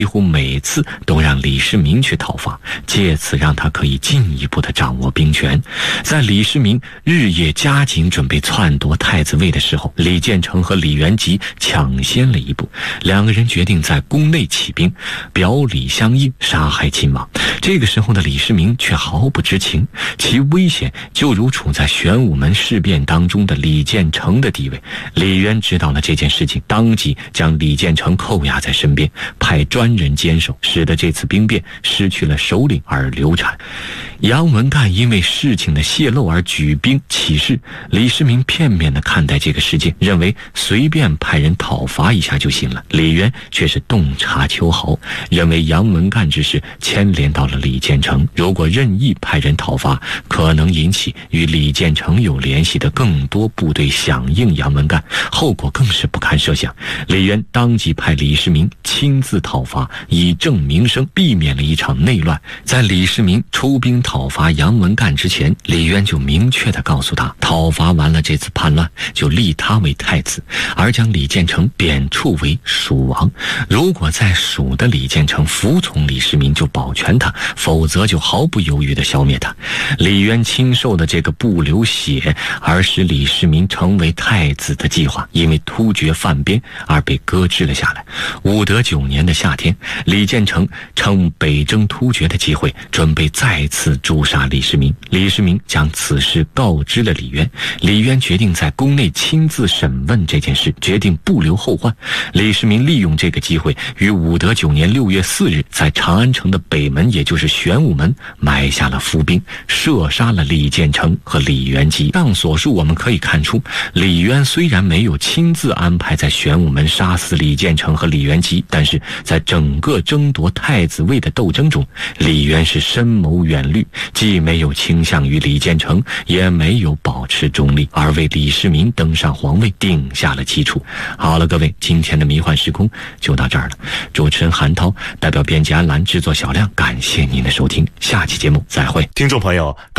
几乎每次都让李世民去讨伐，借此让他可以进一步的掌握兵权。在李世民日夜加紧准备篡夺太子位的时候，李建成和李元吉抢先了一步，两个人决定在宫内起兵，表里相应，杀害亲王。这个时候的李世民却毫不知情，其危险就如处在玄武门事变当中的李建成的地位。李渊知道了这件事情，当即将李建成扣押在身边，派专人坚守，使得这次兵变失去了首领而流产。杨文干因为事情的泄露而举兵起事，李世民片面地看待这个事件，认为随便派人讨伐一下就行了。李渊却是洞察秋毫，认为杨文干之事牵连到了李建成，如果任意派人讨伐，可能引起与李建成有联系的更多部队响应杨文干，后果更是不堪设想。李渊当即派李世民亲自讨伐，以正名声，避免了一场内乱。在李世民出兵讨伐杨文干之前，李渊就明确地告诉他，讨伐完了这次叛乱，就立他为太子，而将李建成贬黜为蜀王。如果在蜀的李建成服从李世民，就保全他，否则就毫不犹豫地消灭他。李渊亲授的这个不流血而使李世民成为太子的计划，因为突厥犯边而被搁置了下来。武德9年的夏天，李建成趁北征突厥的机会，准备再次诛杀李世民。李世民将此事告知了李渊，李渊决定在宫内亲自审问这件事，决定不留后患。李世民利用这个机会，于武德9年6月4日，在长安城的北门，也就是玄武门，埋下了伏兵，射杀了李建成和李元吉。上所述我们可以看出，李渊虽然没有亲自安排在玄武门杀死李建成和李元吉，但是在整个争夺太子位的斗争中，李渊是深谋远虑，既没有倾向于李建成，也没有保持中立，而为李世民登上皇位定下了基础。好了，各位，今天的迷幻时空就到这儿了。主持人韩涛代表编辑安澜，制作小亮，感谢您的收听，下期节目再会。 听众朋友，